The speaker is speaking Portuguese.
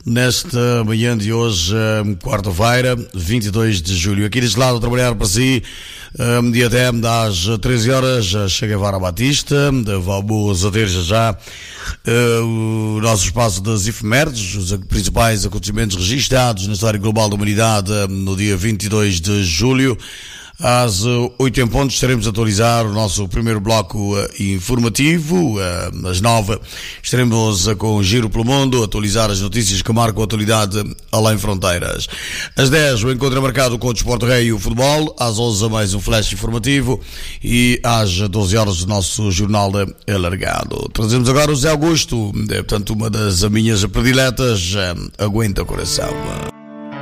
nesta manhã de hoje, quarta-feira, 22 de julho. Aqui deste lado a trabalhar para si, dia até às 13 horas, chega a Vara Batista, vamos a ter já o nosso espaço das efemérides, os principais acontecimentos registados na história global da humanidade no dia 22 de julho. Às 8 em ponto estaremos a atualizar o nosso primeiro bloco informativo. Às 9 estaremos com o Giro pelo Mundo, atualizar as notícias que marcam a atualidade além fronteiras. Às 10 o encontro é marcado com o Desporto Rei e o Futebol. Às 11 mais um flash informativo e às 12 horas o nosso jornal alargado. Trazemos agora o Zé Augusto, portanto uma das minhas prediletas, Aguenta Coração.